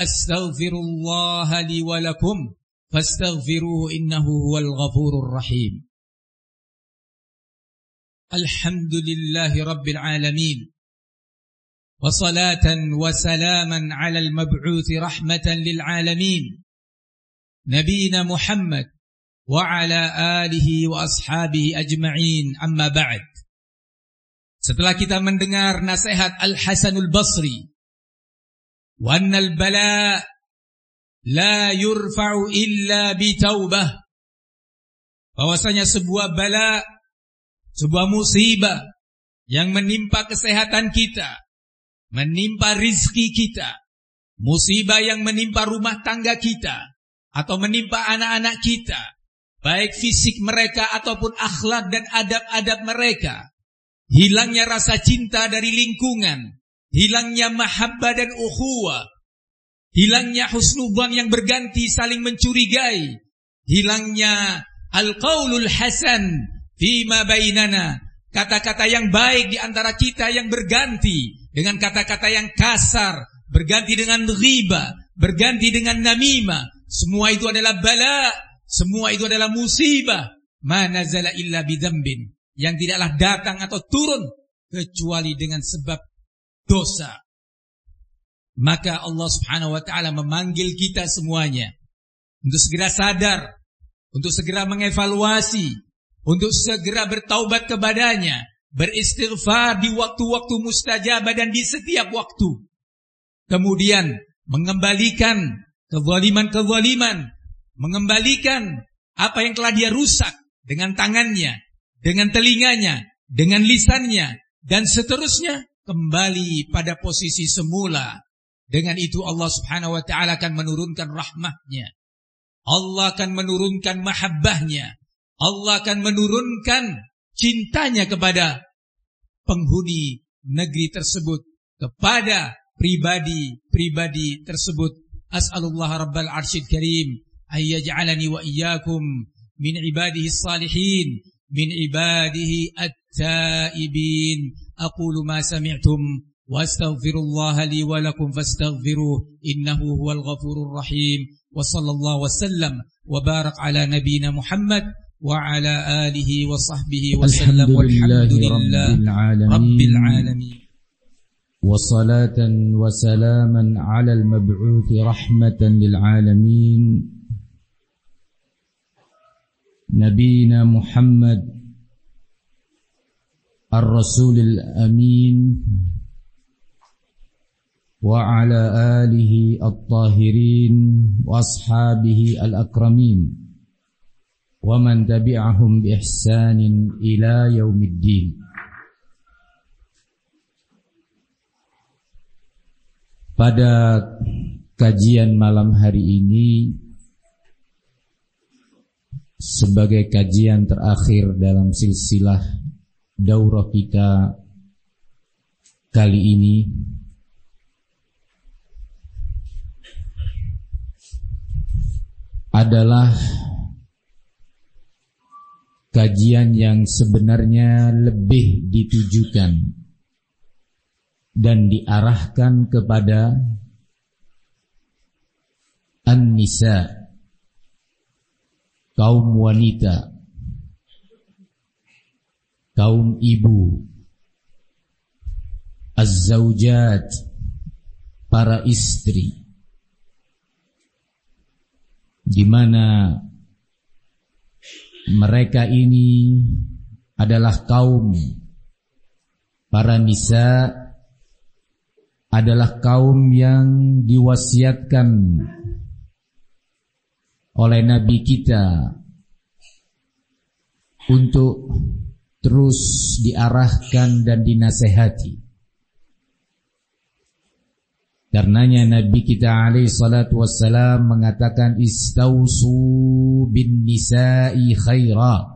astaghfirullaha li wa lakum fastaghfiruhu innahu huwal ghafurur rahim. Alhamdulillahi Rabbil Alamin. Wassalatan wassalaman ala al-mab'uthi rahmatan lil alamin. Nabiyina Muhammad wa ala alihi wa ashabihi ajma'in, amma ba'd. Setelah kita mendengar nasihat Al-Hasanul Basri, wa annal bala la yurfa'u illa bitaubah, bahwasanya sebuah bala, sebuah musibah yang menimpa kesehatan kita, menimpa rizki kita, musibah yang menimpa rumah tangga kita, atau menimpa anak-anak kita, baik fisik mereka ataupun akhlak dan adab-adab mereka, hilangnya rasa cinta dari lingkungan, hilangnya mahabbah dan ukhuwah, hilangnya husnudzan yang berganti saling mencurigai, hilangnya al-qaulul hasan fima bainana, kata-kata yang baik di antara kita yang berganti dengan kata-kata yang kasar, berganti dengan ghibah, berganti dengan namimah. Semua itu adalah bala, semua itu adalah musibah. Ma nazala illa bidzambin, yang tidaklah datang atau turun kecuali dengan sebab dosa. Maka Allah Subhanahu wa ta'ala memanggil kita semuanya untuk segera sadar, untuk segera mengevaluasi, untuk segera bertaubat kepadanya, beristighfar di waktu-waktu mustajabah dan di setiap waktu. Kemudian mengembalikan kezaliman-kezaliman, mengembalikan apa yang telah dia rusak dengan tangannya, dengan telinganya, dengan lisannya, dan seterusnya, kembali pada posisi semula. Dengan itu Allah Subhanahu wa ta'ala akan menurunkan rahmatnya, Allah akan menurunkan mahabbahnya, Allah akan menurunkan cintanya kepada penghuni negeri tersebut, kepada pribadi-pribadi tersebut. As'alullah Rabbal Arsyil Karim ayyaj'alani wa iyyakum min ibadihi salihin, min ibadihi at-taibin. Aqulu ma sami'tum wa astaghfirullah li wa lakum fastaghfiruh innahu huwal ghafurur rahim. Wa sallallahu wasallam wa barak ala nabiyyina Muhammad wa ala alihi wa sahbihi wa sallam. Walhamdulillahi rabbil alamin. وصلاة وسلاما على المبعوث رحمة للعالمين نبينا محمد الرسول الأمين وعلى آله الطاهرين وأصحابه الأكرمين ومن تبعهم بإحسان إلى يوم الدين. Pada kajian malam hari ini, sebagai kajian terakhir dalam silsilah daurah kita kali ini, adalah kajian yang sebenarnya lebih ditujukan dan diarahkan kepada an-nisa, kaum wanita, kaum ibu, az-zawjat, para istri, di mana mereka ini adalah kaum, para nisa adalah kaum yang diwasiatkan oleh Nabi kita untuk terus diarahkan dan dinasehati. Karenanya Nabi kita alaihi salatu wassalam mengatakan istausu bin nisa'i khaira.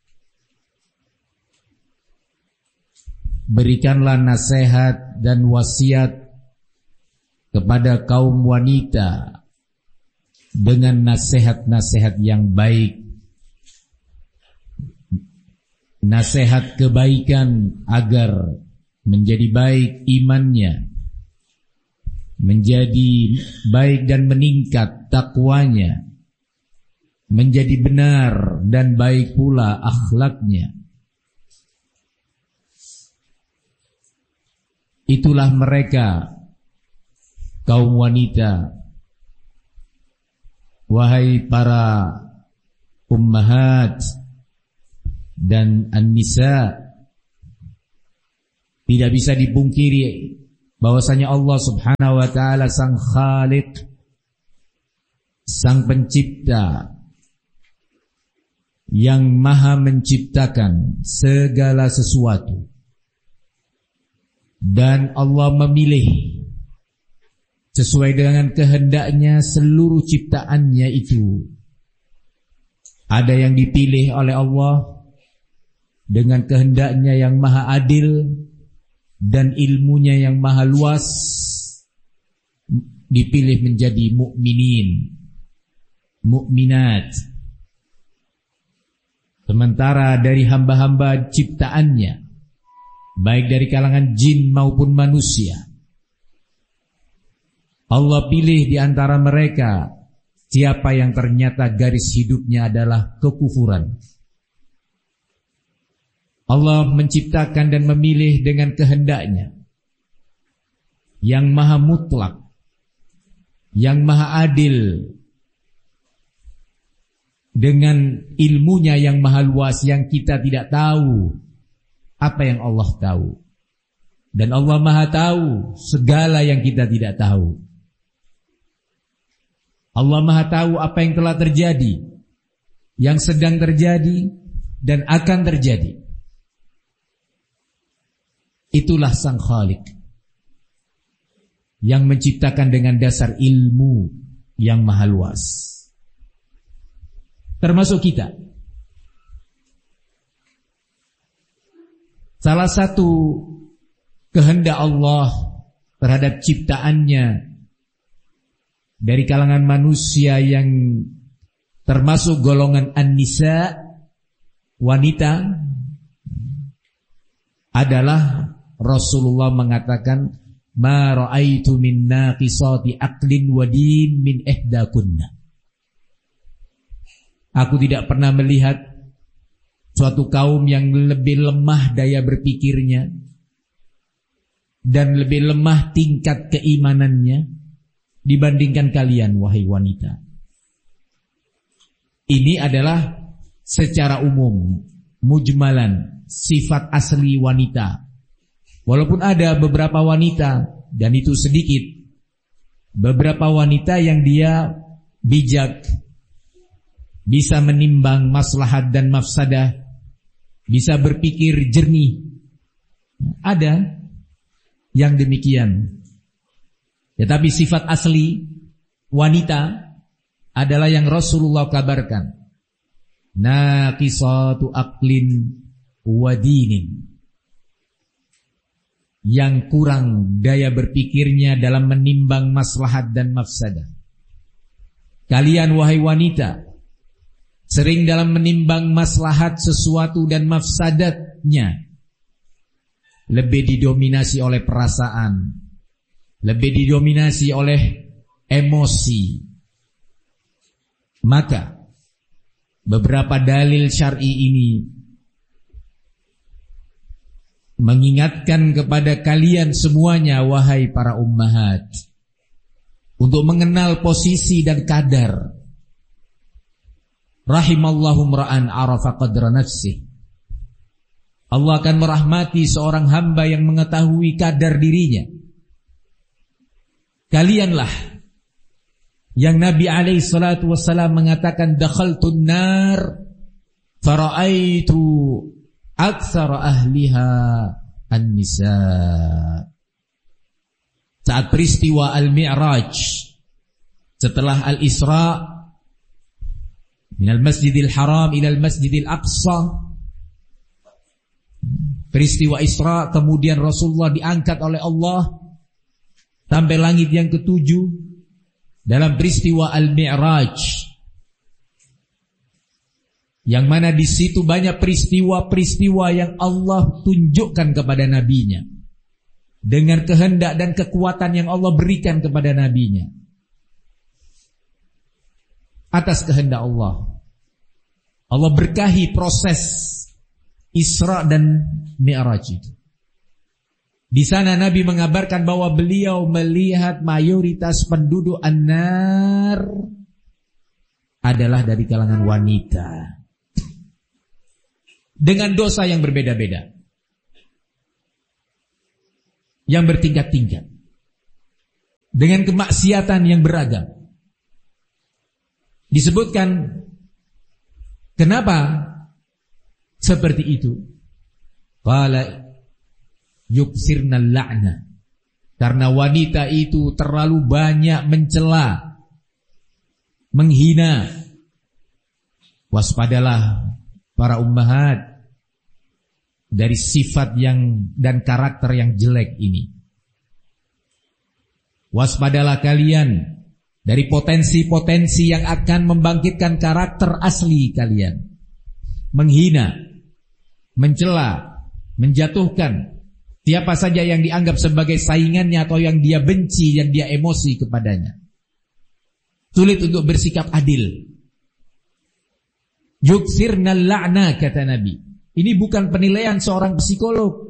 Berikanlah nasihat dan wasiat kepada kaum wanita dengan nasihat-nasihat yang baik, nasihat kebaikan agar menjadi baik imannya, menjadi baik dan meningkat takwanya, menjadi benar dan baik pula akhlaknya. Itulah mereka, kaum wanita, wahai para ummahat dan an-nisa, tidak bisa dipungkiri bahwasanya Allah Subhanahu wa taala sang Khaliq, sang pencipta yang maha menciptakan segala sesuatu. Dan Allah memilih sesuai dengan kehendaknya seluruh ciptaannya itu. Ada yang dipilih oleh Allah dengan kehendaknya yang maha adil dan ilmunya yang maha luas, dipilih menjadi mukminin, mukminat. Sementara dari hamba-hamba ciptaannya, baik dari kalangan jin maupun manusia, Allah pilih di antara mereka siapa yang ternyata garis hidupnya adalah kekufuran. Allah menciptakan dan memilih dengan kehendaknya yang maha mutlak, yang maha adil, dengan ilmunya yang maha luas yang kita tidak tahu apa yang Allah tahu. Dan Allah maha tahu segala yang kita tidak tahu. Allah maha tahu apa yang telah terjadi, yang sedang terjadi, dan akan terjadi. Itulah sang Khaliq yang menciptakan dengan dasar ilmu yang maha luas. Termasuk kita. Salah satu kehendak Allah terhadap ciptaannya dari kalangan manusia yang termasuk golongan an-nisa, wanita, adalah Rasulullah mengatakan, ma ra'aitu min naqisati aqlin wa din min ihdakunna. Aku tidak pernah melihat suatu kaum yang lebih lemah daya berpikirnya dan lebih lemah tingkat keimanannya dibandingkan kalian, wahai wanita. Ini adalah secara umum, mujmalan, sifat asli wanita. Walaupun ada beberapa wanita, dan itu sedikit, beberapa wanita yang dia bijak, bisa menimbang maslahat dan mafsadah, bisa berpikir jernih. Ada yang demikian. Tetapi sifat asli wanita adalah yang Rasulullah kabarkan. Naqisatu aqlin wa dinin. Yang kurang daya berpikirnya dalam menimbang maslahat dan mafsadah. Kalian wahai wanita, sering dalam menimbang maslahat sesuatu dan mafsadatnya, lebih didominasi oleh perasaan, lebih didominasi oleh emosi. Maka beberapa dalil syar'i ini mengingatkan kepada kalian semuanya, wahai para ummahat, untuk mengenal posisi dan kadar. Rahimallahu mra'an arafa qadra nafsih. Allah akan merahmati seorang hamba yang mengetahui kadar dirinya. Kalianlah yang Nabi alaihi salatu wassalam mengatakan, dakhaltun nar fara'aitu aktsara ahliha an-nisa. Saat peristiwa Al-Mi'raj, setelah Al-Isra minal Masjidil Haram ilal Masjidil Aqsa, peristiwa Isra, kemudian Rasulullah diangkat oleh Allah sampai langit yang ketujuh. Dalam peristiwa Al-Mi'raj, yang mana di situ banyak peristiwa-peristiwa yang Allah tunjukkan kepada nabinya dengan kehendak dan kekuatan yang Allah berikan kepada nabinya atas kehendak Allah. Allah berkahi proses Isra dan Mi'raj itu. Di sana Nabi mengabarkan bahwa beliau melihat mayoritas penduduk an-nar adalah dari kalangan wanita dengan dosa yang berbeda-beda, yang bertingkat-tingkat, dengan kemaksiatan yang beragam. Disebutkan kenapa seperti itu? Qala yuksirna la'na, karena wanita itu terlalu banyak mencela, menghina. Waspadalah para ummahat dari sifat yang dan karakter yang jelek ini. Waspadalah kalian dari potensi-potensi yang akan membangkitkan karakter asli kalian. Menghina, mencela, menjatuhkan siapa saja yang dianggap sebagai saingannya atau yang dia benci, yang dia emosi kepadanya. Sulit untuk bersikap adil. Yuksirna la'na, kata Nabi. Ini bukan penilaian seorang psikolog.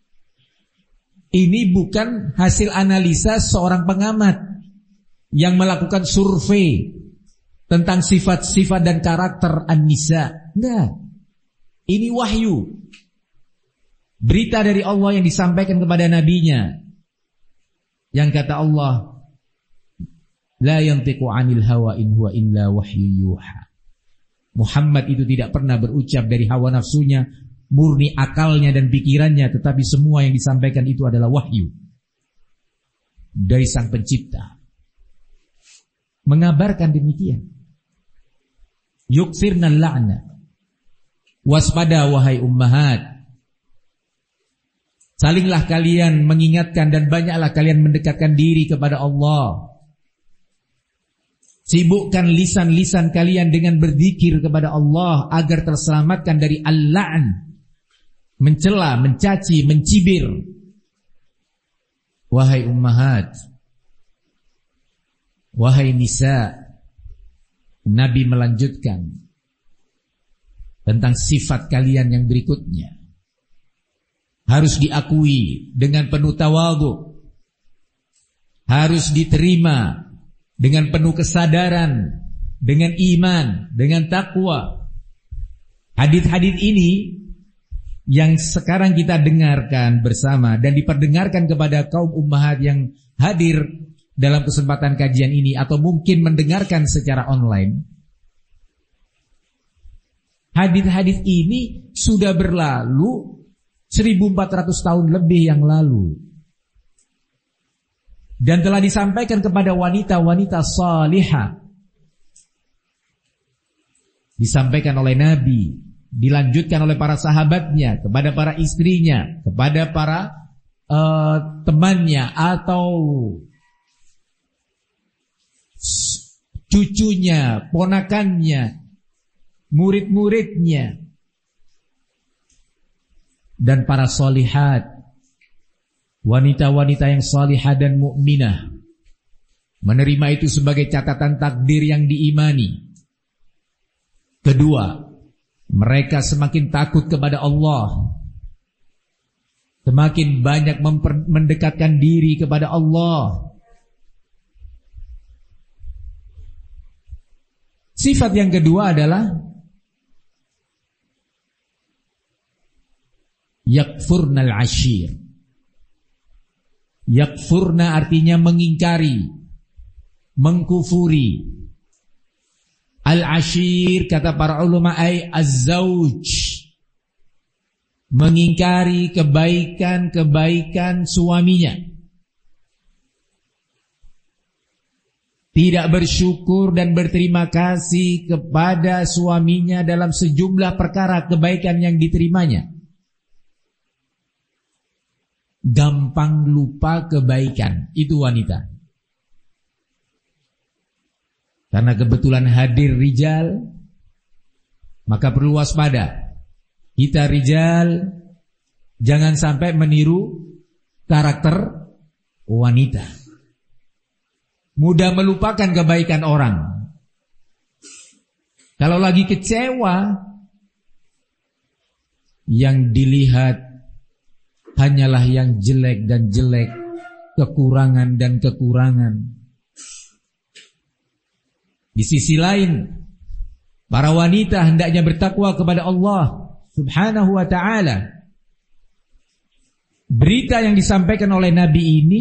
Ini bukan hasil analisa seorang pengamat yang melakukan survei tentang sifat-sifat dan karakter an-nisa. Enggak. Ini wahyu. Berita dari Allah yang disampaikan kepada nabinya. Yang kata Allah, la yantiqu 'anil hawa in huwa illa wahyu yuha. Muhammad itu tidak pernah berucap dari hawa nafsunya, murni akalnya dan pikirannya, tetapi semua yang disampaikan itu adalah wahyu dari Sang Pencipta. Mengabarkan demikian. Yuksirna la'na. Waspada wahai ummahat. Salinglah kalian mengingatkan dan banyaklah kalian mendekatkan diri kepada Allah. Sibukkan lisan-lisan kalian dengan berzikir kepada Allah agar terselamatkan dari al-la'n, mencela, mencaci, mencibir. Wahai ummahat, wahai nisa, Nabi melanjutkan tentang sifat kalian yang berikutnya. Harus diakui dengan penuh tawadhu, harus diterima dengan penuh kesadaran, dengan iman, dengan takwa. Hadits-hadits ini yang sekarang kita dengarkan bersama dan diperdengarkan kepada kaum ummahat yang hadir dalam kesempatan kajian ini atau mungkin mendengarkan secara online. Hadits-hadits ini sudah berlalu 1400 tahun lebih yang lalu dan telah disampaikan kepada wanita-wanita salihah. Disampaikan oleh Nabi, dilanjutkan oleh para sahabatnya, kepada para istrinya, kepada para temannya atau cucunya, ponakannya, murid-muridnya, dan para solihat, wanita-wanita yang salihah dan mukminah, menerima itu sebagai catatan takdir yang diimani. Kedua, mereka semakin takut kepada Allah, semakin banyak mendekatkan diri kepada Allah. Sifat yang kedua adalah yakfurnal ashir. Yakfurna artinya mengingkari, mengkufuri. Al-ashir kata para ulama ay az-zawj, mengingkari kebaikan-kebaikan suaminya, tidak bersyukur dan berterima kasih kepada suaminya dalam sejumlah perkara kebaikan yang diterimanya. Gampang lupa kebaikan, itu wanita. Karena kebetulan hadir rijal, maka perlu waspada. Kita rijal jangan sampai meniru karakter wanita. Mudah melupakan kebaikan orang. Kalau lagi kecewa, yang dilihat hanyalah yang jelek dan jelek, kekurangan dan kekurangan. Di sisi lain, para wanita hendaknya bertakwa kepada Allah Subhanahu wa ta'ala. Berita yang disampaikan oleh Nabi ini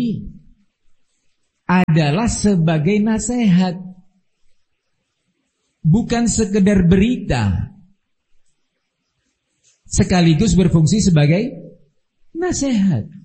adalah sebagai nasihat, bukan sekedar berita, sekaligus berfungsi sebagai nasihat.